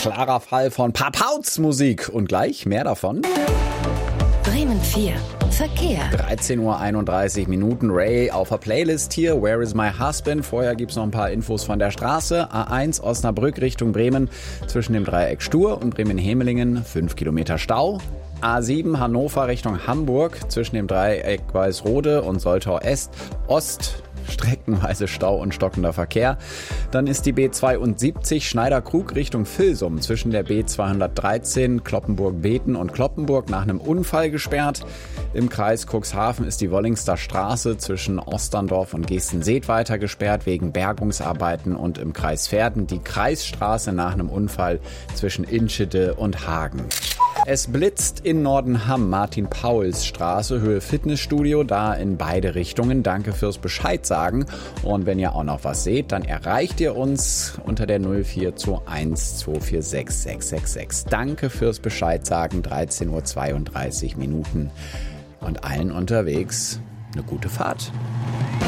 klarer Fall von Papauts Musik. Und gleich mehr davon. Bremen 4. Verkehr. 13:31 Uhr. Ray auf der Playlist hier. Where is my husband? Vorher gibt's noch ein paar Infos von der Straße. A1 Osnabrück Richtung Bremen zwischen dem Dreieck Stur und Bremen-Hemelingen 5 Kilometer Stau. A7 Hannover Richtung Hamburg zwischen dem Dreieck Weißrode und Soltau Ost streckenweise Stau und stockender Verkehr. Dann ist die B72 Schneider-Krug Richtung Vilsum zwischen der B213 Kloppenburg-Beten und Kloppenburg nach einem Unfall gesperrt. Im Kreis Cuxhaven ist die Wollingster Straße zwischen Osterndorf und Geestenseth weiter gesperrt wegen Bergungsarbeiten und im Kreis Verden die Kreisstraße nach einem Unfall zwischen Inschede und Hagen. Es blitzt in Nordenham, Martin-Pauls-Straße, Höhe Fitnessstudio, da in beide Richtungen. Danke fürs Bescheid sagen. Und wenn ihr auch noch was seht, dann erreicht ihr uns unter der 0421 246 666. Danke fürs Bescheid sagen, 13:32 Uhr. Und allen unterwegs eine gute Fahrt.